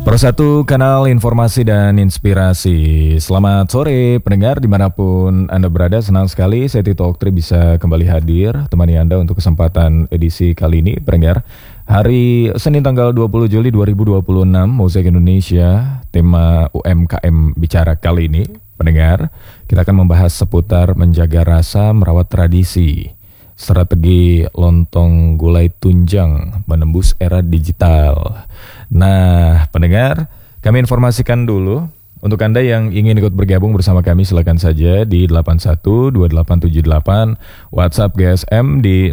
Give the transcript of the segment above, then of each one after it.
Persatu kanal informasi dan inspirasi. Selamat sore pendengar dimanapun Anda berada. Senang sekali saya Tito Oktri bisa kembali hadir temani Anda untuk kesempatan edisi kali ini pendengar. Hari Senin tanggal 20 Juli 2026 Mozaik Indonesia. Tema UMKM bicara kali ini pendengar. Kita akan membahas seputar menjaga rasa merawat tradisi. Strategi lontong gulai tunjang menembus era digital. Nah, pendengar, kami informasikan dulu untuk Anda yang ingin ikut bergabung bersama kami silakan saja di 812878 WhatsApp GSM di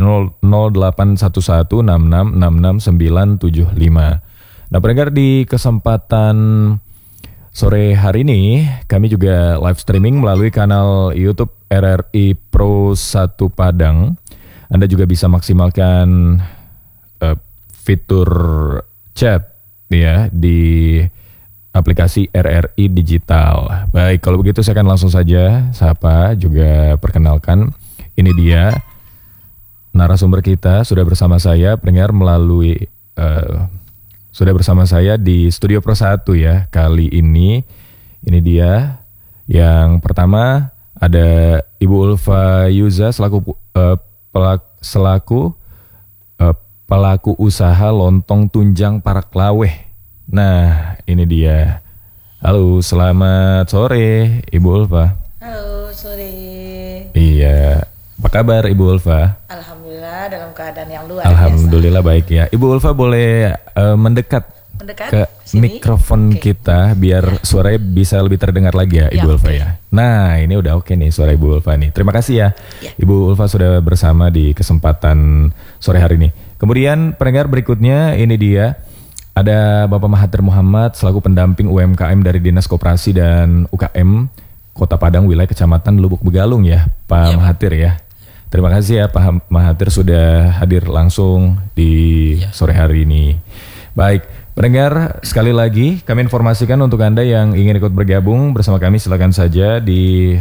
08116666975. Nah, pendengar, di kesempatan sore hari ini kami juga live streaming melalui kanal YouTube RRI Pro 1 Padang. Anda juga bisa maksimalkan fitur chat ya di aplikasi RRI Digital. Baik, kalau begitu saya akan langsung saja sapa juga perkenalkan. Ini dia narasumber kita sudah bersama saya pendengar melalui sudah bersama saya di Studio Pro 1 ya. Kali ini dia yang pertama ada Ibu Ulfa Yuza selaku pelaku usaha lontong tunjang Paraklaweh. Nah, ini dia. Halo, selamat sore Ibu Ulfa. Halo, sore. Iya, apa kabar Ibu Ulfa? Alhamdulillah dalam keadaan yang luar Alhamdulillah biasa. Baik ya. Ibu Ulfa boleh mendekat ke sini? mikrofon kita biar suaranya bisa lebih terdengar lagi ya Ibu Ulfa ya. Nah, ini udah oke nih suara Ibu Ulfa nih. Terima kasih ya. Ibu Ulfa sudah bersama di kesempatan sore hari ini. Kemudian pendengar berikutnya ini dia ada Bapak Mahathir Muhammad selaku pendamping UMKM dari Dinas Koperasi dan UKM Kota Padang wilayah Kecamatan Lubuk Begalung ya Pak Mahathir ya. Terima kasih ya Pak Mahathir sudah hadir langsung di sore hari ini. Baik, pendengar sekali lagi kami informasikan untuk Anda yang ingin ikut bergabung bersama kami silakan saja di